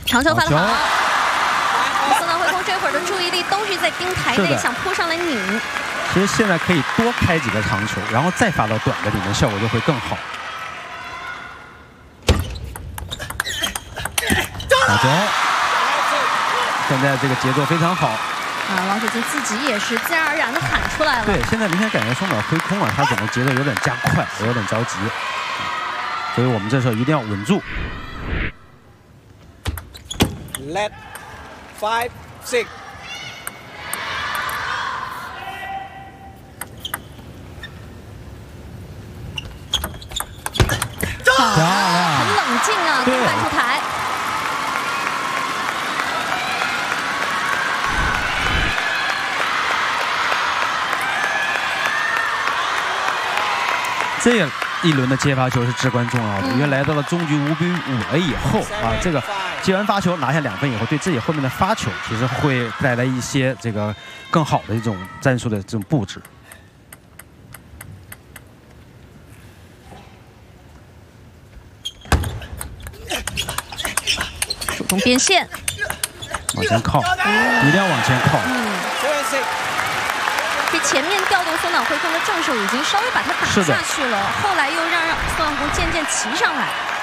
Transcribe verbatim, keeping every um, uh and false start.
长球发得好。松岛辉空这会儿的注意力都是在盯台内，想扑上来拧。 其实现在可以多开几个长球，然后再发到短的里面，效果就会更好。好球！现在这个节奏非常好。 啊，王楚钦自己也是自然而然的喊出来了。 对，现在明显感觉松岛辉空啊，他整个节奏有点加快，有点着急，所以我们这时候一定要稳住。 Let five six。 漂亮，很冷静啊，跟翻出台。 这一轮的接发球是至关重要的，因为来到了中局五比五了以后啊，这个接完发球拿下两分以后，对自己后面的发球其实会带来一些这个更好的一种战术的这种布置。 主动变线， 往前靠，一定要往前靠。 嗯。这前面调动松岛辉空的正手已经稍微把他打下去了，后来又让让松岛辉空渐渐骑上来。